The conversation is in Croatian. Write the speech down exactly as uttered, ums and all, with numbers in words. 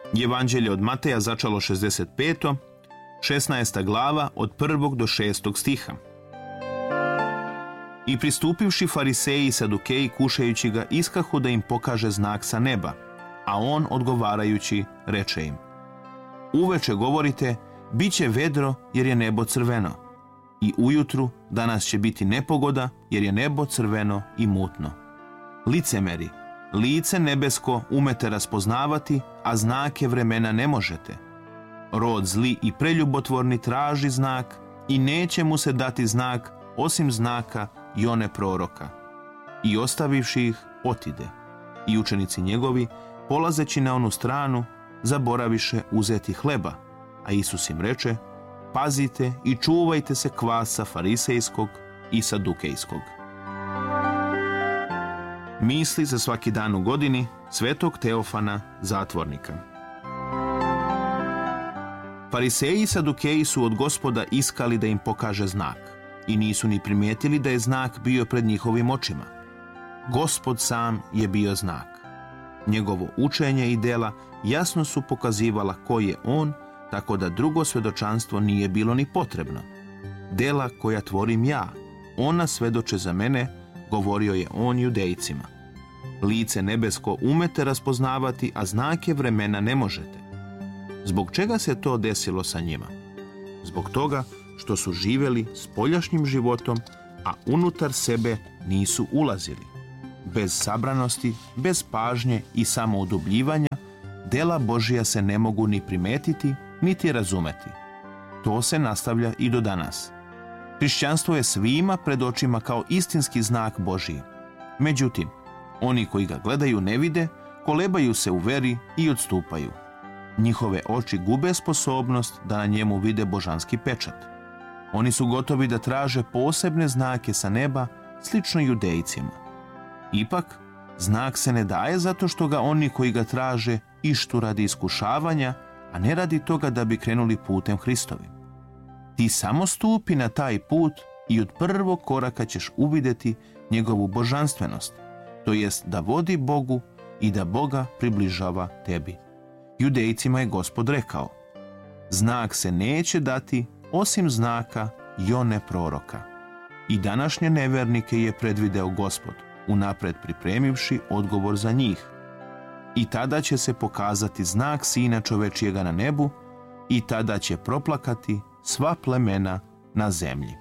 Evanđelje od Mateja začalo šezdeset peto, šesnaesta glava od prvog do šestog stiha. I pristupivši fariseji i sadukeji kušajući ga, iskahu da im pokaže znak sa neba, a on odgovarajući reče im: Uveče govorite, bit će vedro jer je nebo crveno, i ujutru danas će biti nepogoda jer je nebo crveno i mutno. Licemeri, lice nebesko umete raspoznavati, a znake vremena ne možete. Rod zli i preljubotvorni traži znak i neće mu se dati znak osim znaka Jone proroka. I ostavivši ih, otide. I učenici njegovi, polazeći na onu stranu, zaboraviše uzeti hleba, a Isus im reče: Pazite i čuvajte se kvasa farisejskog i sadukejskog. Misli za svaki dan u godini svetog Teofana, zatvornika. Fariseji i sadukeji su od Gospoda iskali da im pokaže znak i nisu ni primijetili da je znak bio pred njihovim očima. Gospod sam je bio znak. Njegovo učenje i dela jasno su pokazivala ko je on, tako da drugo svjedočanstvo nije bilo ni potrebno. Dela koja tvorim ja, ona svedoče za mene, govorio je on judejcima. Lice nebesko umete raspoznavati, a znake vremena ne možete. Zbog čega se to desilo sa njima? Zbog toga što su živjeli spoljašnjim životom, a unutar sebe nisu ulazili. Bez sabranosti, bez pažnje i samoudubljivanja, dela Božija se ne mogu ni primetiti, niti razumeti. To se nastavlja i do danas. Hrišćanstvo je svima pred očima kao istinski znak Božiji. Međutim, oni koji ga gledaju ne vide, kolebaju se u veri i odstupaju. Njihove oči gube sposobnost da na njemu vide božanski pečat. Oni su gotovi da traže posebne znake sa neba, slično judejcima. Ipak, znak se ne daje zato što ga oni koji ga traže ištu radi iskušavanja, a ne radi toga da bi krenuli putem Hristovim. Ti samo stupi na taj put i od prvog koraka ćeš uvidjeti njegovu božanstvenost, to jest da vodi Bogu i da Boga približava tebi. Judejcima je Gospod rekao: Znak se neće dati osim znaka Jone proroka. I današnje nevernike je predvideo Gospod, unapred pripremivši odgovor za njih. I tada će se pokazati znak Sina čovečijega na nebu, i tada će proplakati sva plemena na zemlji.